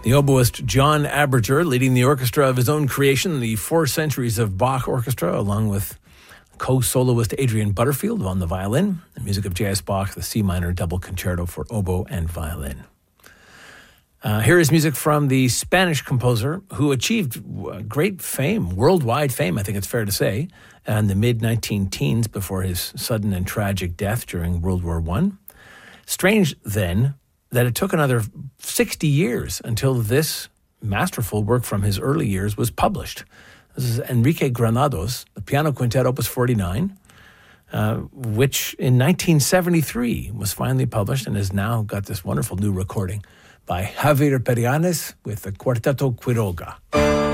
The oboist John Aberger leading the orchestra of his own creation, the Four Centuries of Bach Orchestra, along with co-soloist Adrian Butterfield on the violin. The music of J.S. Bach, the C minor double concerto for oboe and violin. Here is music from the Spanish composer who achieved great fame, worldwide fame, I think it's fair to say, in the mid-19-teens before his sudden and tragic death during World War I. Strange, then, that it took another 60 years until this masterful work from his early years was published. This is Enrique Granados, the Piano Quintet Opus 49, which in 1973 was finally published and has now got this wonderful new recording by Javier Perianes with the Quarteto Quiroga.